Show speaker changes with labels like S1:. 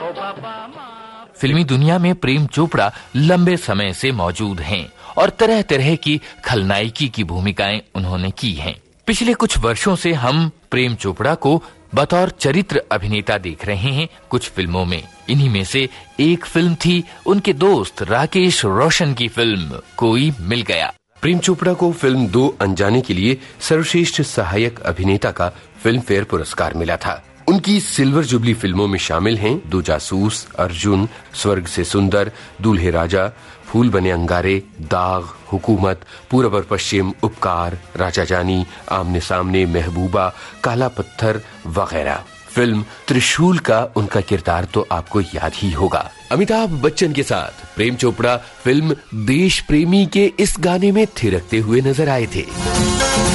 S1: फिल्मी दुनिया में प्रेम चोपड़ा लंबे समय से मौजूद हैं और तरह तरह की खलनायकी की भूमिकाएं उन्होंने की हैं। पिछले कुछ वर्षों से हम प्रेम चोपड़ा को बतौर चरित्र अभिनेता देख रहे हैं कुछ फिल्मों में। इन्हीं में से एक फिल्म थी उनके दोस्त राकेश रोशन की फिल्म कोई मिल गया।
S2: प्रेम चोपड़ा को फिल्म दो अनजाने के लिए सर्वश्रेष्ठ सहायक अभिनेता का फिल्म फेयर पुरस्कार मिला था। उनकी सिल्वर जुबली फिल्मों में शामिल हैं दो जासूस, अर्जुन, स्वर्ग से सुंदर, दूल्हे राजा, फूल बने अंगारे, दाग, हुकूमत, पूरब और पश्चिम, उपकार, राजा जानी, आमने सामने, महबूबा, काला पत्थर वगैरह। फिल्म त्रिशूल का उनका किरदार तो आपको याद ही होगा। अमिताभ बच्चन के साथ प्रेम चोपड़ा फिल्म देश प्रेमी के इस गाने में थिरकते हुए नजर आए थे।